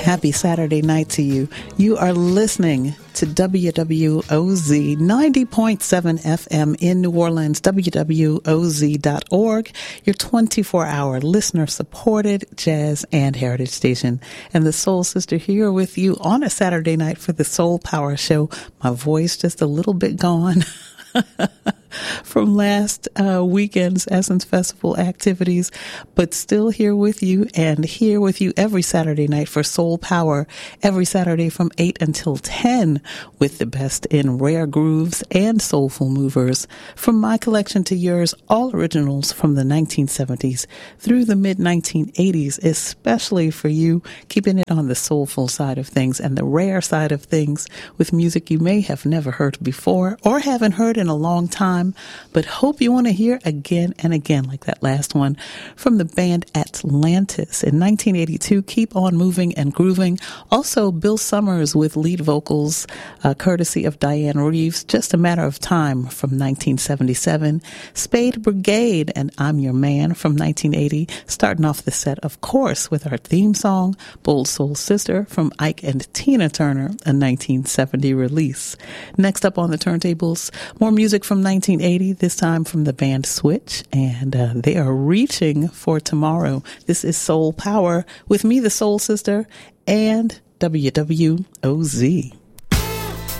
Happy Saturday night to you. You are listening to WWOZ 90.7 FM in New Orleans, WWOZ.org, your 24-hour listener-supported jazz and heritage station. And the Soul Sister here with you on a Saturday night for the Soul Power Show. My voice just a little bit gone. From last weekend's Essence Festival activities, but still here with you and here with you every Saturday night for Soul Power, every Saturday from 8 until 10 with the best in rare grooves and soulful movers. From my collection to yours, all originals from the 1970s through the mid-1980s, especially for you, keeping it on the soulful side of things and the rare side of things with music you may have never heard before or haven't heard in a long time, but hope you want to hear again and again, like that last one from the band Atlantis in 1982, Keep On Moving and Grooving. Also, Bill Summers with lead vocals, courtesy of Diane Reeves, Just a Matter of Time from 1977. Spade Brigade and I'm Your Man from 1980, starting off the set, of course, with our theme song, Bold Soul Sister from Ike and Tina Turner, a 1970 release. Next up on the turntables, more music from 1980, this time from the band Switch, and they are reaching for tomorrow. This is Soul Power with me, the Soul Sister, and WWOZ.